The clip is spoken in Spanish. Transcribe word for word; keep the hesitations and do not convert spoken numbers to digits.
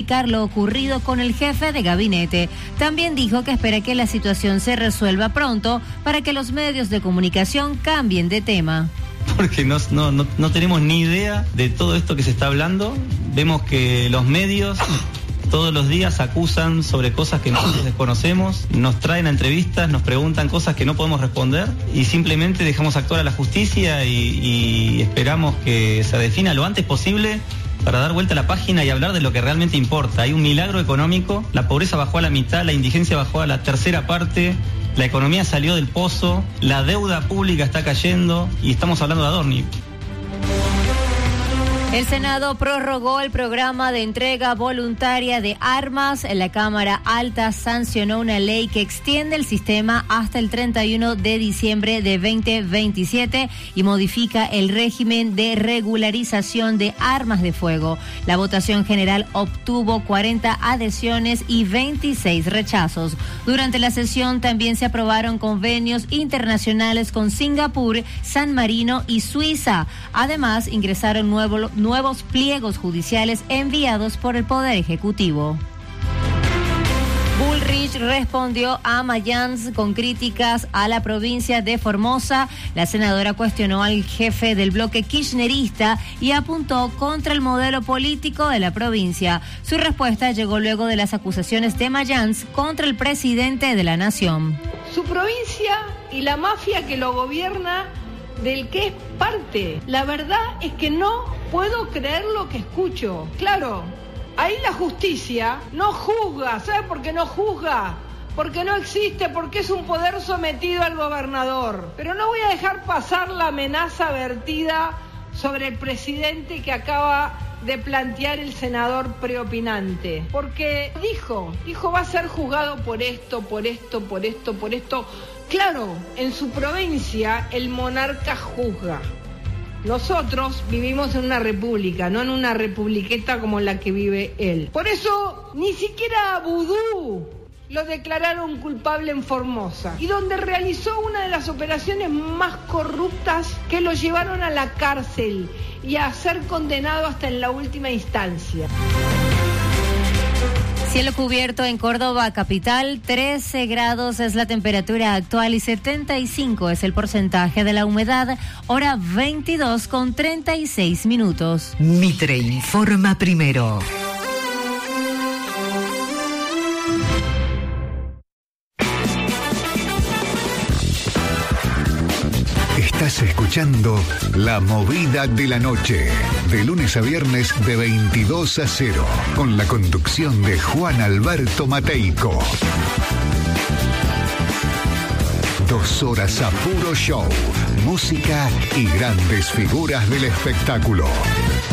explicar lo ocurrido con el jefe de gabinete. También dijo que espera que la situación se resuelva pronto para que los medios de comunicación cambien de tema. Porque no, no, no, no tenemos ni idea de todo esto que se está hablando. Vemos que los medios todos los días acusan sobre cosas que nosotros desconocemos, nos traen a entrevistas, nos preguntan cosas que no podemos responder y simplemente dejamos actuar a la justicia y, y esperamos que se defina lo antes posible para dar vuelta a la página y hablar de lo que realmente importa. Hay un milagro económico, la pobreza bajó a la mitad, la indigencia bajó a la tercera parte, la economía salió del pozo, la deuda pública está cayendo y estamos hablando de Adorni. El Senado prorrogó el programa de entrega voluntaria de armas. La Cámara Alta sancionó una ley que extiende el sistema hasta el treinta y uno de diciembre de veinte veintisiete y modifica el régimen de regularización de armas de fuego. La votación general obtuvo cuarenta adhesiones y veintiséis rechazos. Durante la sesión también se aprobaron convenios internacionales con Singapur, San Marino y Suiza. Además, ingresaron nuevos nuevos pliegos judiciales enviados por el Poder Ejecutivo. Bullrich respondió a Mayans con críticas a la provincia de Formosa. La senadora cuestionó al jefe del bloque kirchnerista y apuntó contra el modelo político de la provincia. Su respuesta llegó luego de las acusaciones de Mayans contra el presidente de la nación. Su provincia y la mafia que lo gobierna, del que es parte. La verdad es que no puedo creer lo que escucho. Claro, ahí la justicia no juzga. ¿Sabe por qué no juzga? Porque no existe, porque es un poder sometido al gobernador. Pero no voy a dejar pasar la amenaza vertida sobre el presidente que acaba de plantear el senador preopinante. Porque dijo, dijo va a ser juzgado por esto, por esto, por esto, por esto. Claro, en su provincia el monarca juzga. Nosotros vivimos en una república, no en una republiqueta como la que vive él. Por eso ni siquiera a Vudú lo declararon culpable en Formosa, y donde realizó una de las operaciones más corruptas que lo llevaron a la cárcel y a ser condenado hasta en la última instancia. Cielo cubierto en Córdoba capital, trece grados es la temperatura actual y setenta y cinco es el porcentaje de la humedad, hora veintidós con treinta y seis minutos. Mitre informa primero. Estás escuchando La Movida de la Noche, de lunes a viernes de veintidós a cero, con la conducción de Juan Alberto Mateico. Dos horas a puro show, música y grandes figuras del espectáculo.